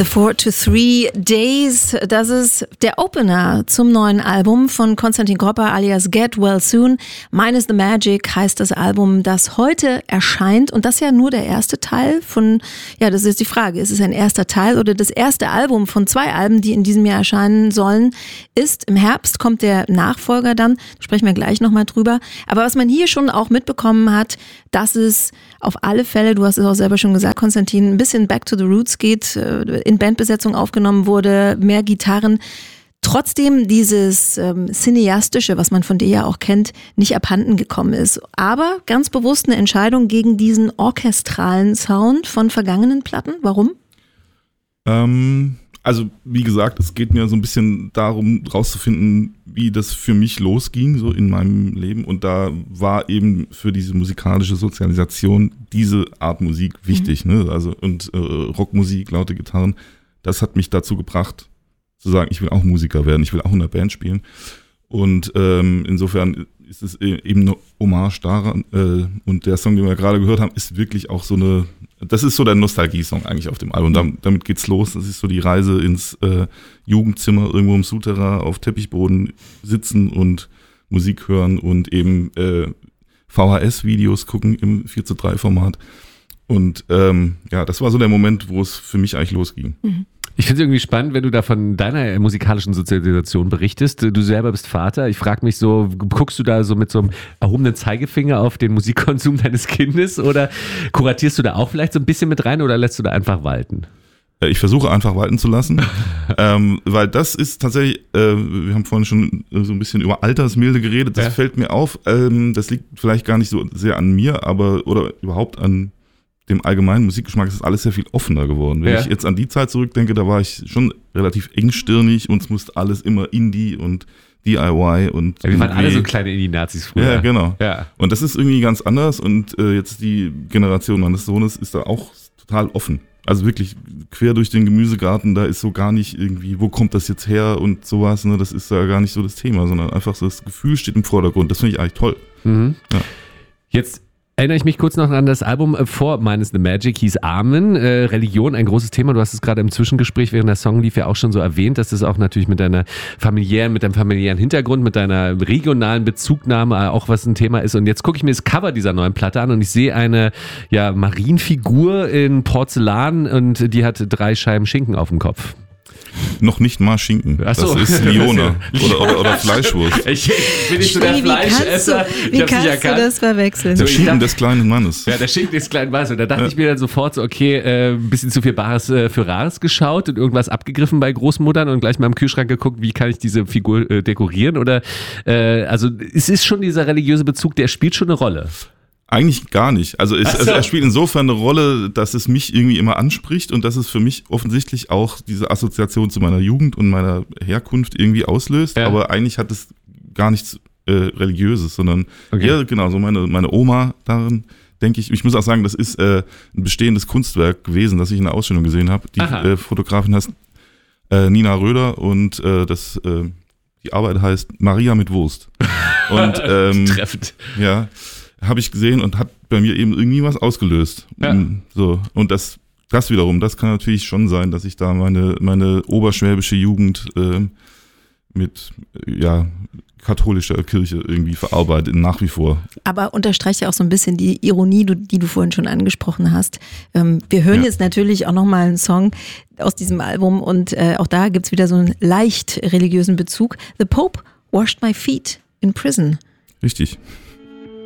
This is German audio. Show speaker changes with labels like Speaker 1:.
Speaker 1: The 4 to 3 Days, das ist der Opener zum neuen Album von Konstantin Gropper alias Get Well Soon. Minus the Magic heißt das Album, das heute erscheint und das ja nur der erste Teil von, ja, das ist die Frage, ist es ein erster Teil oder das erste Album von 2 Alben, die in diesem Jahr erscheinen sollen, ist im Herbst, kommt der Nachfolger dann, da sprechen wir gleich nochmal drüber. Aber was man hier schon auch mitbekommen hat, dass es auf alle Fälle, du hast es auch selber schon gesagt, Konstantin, ein bisschen back to the roots geht, in Bandbesetzung aufgenommen wurde, mehr Gitarren. Trotzdem dieses Cineastische, was man von dir ja auch kennt, nicht abhanden gekommen ist. Aber ganz bewusst eine Entscheidung gegen diesen orchestralen Sound von vergangenen Platten. Warum?
Speaker 2: Also wie gesagt, es geht mir so ein bisschen darum, rauszufinden, wie das für mich losging, so in meinem Leben. Und da war eben für diese musikalische Sozialisation diese Art Musik wichtig. Ne? Also und Rockmusik, laute Gitarren, das hat mich dazu gebracht, zu sagen, ich will auch Musiker werden, ich will auch in einer Band spielen. Und insofern ist es eben eine Hommage daran. Und der Song, den wir gerade gehört haben, ist wirklich auch so eine, das ist so der Nostalgie-Song eigentlich auf dem Album. Damit geht's los. Das ist so die Reise ins Jugendzimmer, irgendwo im Souterrain auf Teppichboden sitzen und Musik hören und eben VHS-Videos gucken im 4:3-Format. Und ja, das war so der Moment, wo es für mich eigentlich losging.
Speaker 3: Mhm. Ich finde es irgendwie spannend, wenn du da von deiner musikalischen Sozialisation berichtest. Du selber bist Vater. Ich frage mich so, guckst du da so mit so einem erhobenen Zeigefinger auf den Musikkonsum deines Kindes oder kuratierst du da auch vielleicht so ein bisschen mit rein oder lässt du da einfach walten?
Speaker 2: Ich versuche einfach walten zu lassen, weil das ist tatsächlich, wir haben vorhin schon so ein bisschen über Altersmilde geredet, das fällt mir auf. Das liegt vielleicht gar nicht so sehr an mir, aber oder überhaupt an dem allgemeinen Musikgeschmack ist alles sehr viel offener geworden. Wenn ich jetzt an die Zeit zurückdenke, da war ich schon relativ engstirnig und es musste alles immer Indie und DIY und
Speaker 3: wir waren alle so kleine Indie-Nazis früher.
Speaker 2: Ja, genau. Ja. Und das ist irgendwie ganz anders und jetzt die Generation meines Sohnes ist da auch total offen. Also wirklich quer durch den Gemüsegarten, da ist so gar nicht irgendwie, wo kommt das jetzt her und sowas, ne? Das ist da gar nicht so das Thema, sondern einfach so das Gefühl steht im Vordergrund. Das finde ich eigentlich toll.
Speaker 3: Mhm. Ja. Jetzt erinnere ich mich kurz noch an das Album vor Minus the Magic, hieß Amen. Religion, ein großes Thema. Du hast es gerade im Zwischengespräch, während der Song lief, ja auch schon so erwähnt, dass das auch natürlich mit deinem familiären Hintergrund, mit deiner regionalen Bezugnahme auch was ein Thema ist. Und jetzt gucke ich mir das Cover dieser neuen Platte an und ich sehe eine Marienfigur in Porzellan und die hat 3 Scheiben Schinken auf dem Kopf.
Speaker 2: Noch nicht mal Schinken.
Speaker 3: Ach so.
Speaker 2: Das ist Lione oder Fleischwurst.
Speaker 3: Ich bin nicht so der Fleischesser.
Speaker 1: Wie kannst du das verwechseln?
Speaker 2: Der Schinken des kleinen Mannes.
Speaker 3: Ja, der Schinken des kleinen Mannes. Und da dachte ich mir dann sofort so, okay, ein bisschen zu viel Bares für Rares geschaut und irgendwas abgegriffen bei Großmuttern und gleich mal im Kühlschrank geguckt, wie kann ich diese Figur dekorieren? Oder also es ist schon dieser religiöse Bezug, der spielt schon eine Rolle.
Speaker 2: Eigentlich gar nicht. Also er spielt insofern eine Rolle, dass es mich irgendwie immer anspricht und dass es für mich offensichtlich auch diese Assoziation zu meiner Jugend und meiner Herkunft irgendwie auslöst. Ja. Aber eigentlich hat es gar nichts Religiöses, sondern eher genau so meine Oma darin, denke ich. Ich muss auch sagen, das ist ein bestehendes Kunstwerk gewesen, das ich in der Ausstellung gesehen habe. Die Fotografin heißt Nina Röder und die Arbeit heißt Maria mit Wurst. Und
Speaker 3: treffend.
Speaker 2: Ja. Habe ich gesehen und hat bei mir eben irgendwie was ausgelöst. Ja. So. Und das wiederum, das kann natürlich schon sein, dass ich da meine oberschwäbische Jugend mit katholischer Kirche irgendwie verarbeite, nach wie vor.
Speaker 1: Aber unterstreicht ja auch so ein bisschen die Ironie, die du vorhin schon angesprochen hast. Wir hören jetzt natürlich auch nochmal einen Song aus diesem Album und auch da gibt's wieder so einen leicht religiösen Bezug. The Pope washed my feet in prison.
Speaker 2: Richtig.